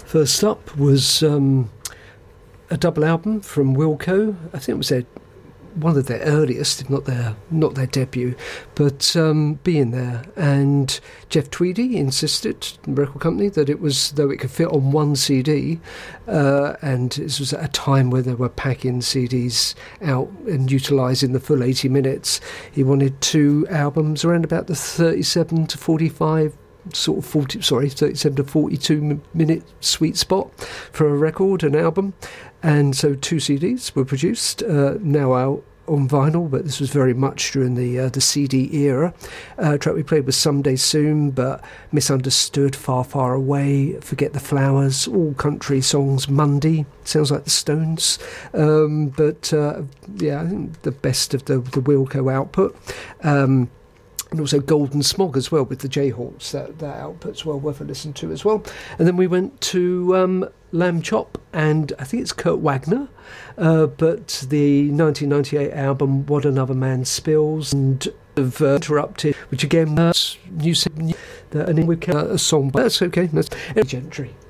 First up was a double album from Wilco. I think it was one of their earliest, if not their debut, but Being There. And Jeff Tweedy insisted, the record company, that it was, though it could fit on one CD, and this was at a time where they were packing CDs out and utilising the full 80 minutes, he wanted two albums around about the 37 to 45 37 to 42 minute sweet spot for a record, an album. And so two CDs were produced, now out on vinyl, but this was very much during the CD era. Track we played was Someday Soon, but Misunderstood, Far Far Away, Forget the Flowers, all country songs. Monday, sounds like the Stones. Yeah, I think the best of the Wilco output. And also Golden Smog as well with the Jayhawks. That output's well worth a listen to as well. And then we went to Lamb Chop, and I think it's Kurt Wagner, but the 1998 album What Another Man Spills, and of Interrupted, which again was new, and then we a song. That's okay. That's Gentry.